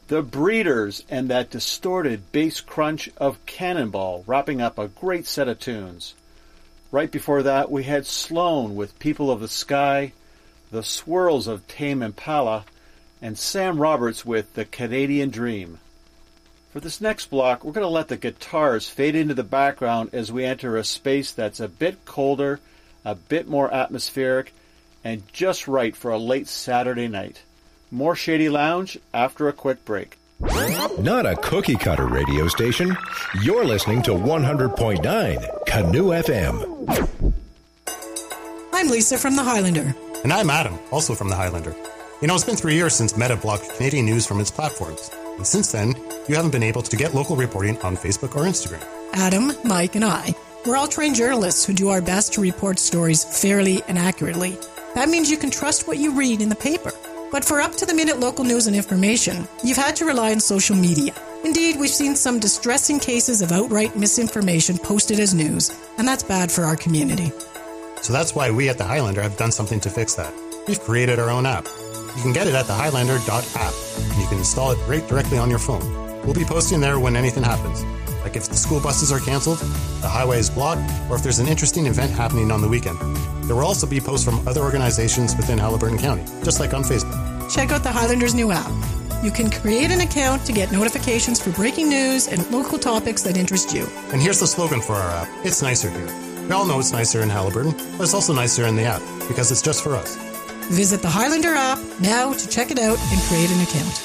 The Breeders and that distorted bass crunch of Cannonball, wrapping up a great set of tunes. Right before that, we had Sloan with People of the Sky, the Swirls of Tame Impala, and Sam Roberts with The Canadian Dream. For this next block, we're going to let the guitars fade into the background as we enter a space that's a bit colder, a bit more atmospheric, and just right for a late Saturday night. More Shady Lounge after a quick break. Not a cookie-cutter radio station. You're listening to 100.9 Canoe FM. I'm Lisa from The Highlander. And I'm Adam, also from The Highlander. You know, it's been 3 years since Meta blocked Canadian news from its platforms. And since then, you haven't been able to get local reporting on Facebook or Instagram. Adam, Mike, and I, we're all trained journalists who do our best to report stories fairly and accurately. That means you can trust what you read in the paper. But for up-to-the-minute local news and information, you've had to rely on social media. Indeed, we've seen some distressing cases of outright misinformation posted as news, and that's bad for our community. So that's why we at The Highlander have done something to fix that. We've created our own app. You can get it at thehighlander.app, and you can install it right directly on your phone. We'll be posting there when anything happens, like if the school buses are cancelled, the highway is blocked, or if there's an interesting event happening on the weekend. There will also be posts from other organizations within Haliburton County, just like on Facebook. Check out the Highlander's new app. You can create an account to get notifications for breaking news and local topics that interest you. And here's the slogan for our app. It's nicer here. We all know it's nicer in Haliburton, but it's also nicer in the app, because it's just for us. Visit the Highlander app now to check it out and create an account.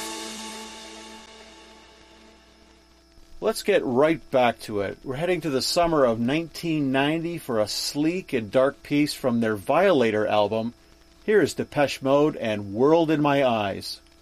Let's get right back to it. We're heading to the summer of 1990 for a sleek and dark piece from their Violator album. Here is Depeche Mode and World in My Eyes.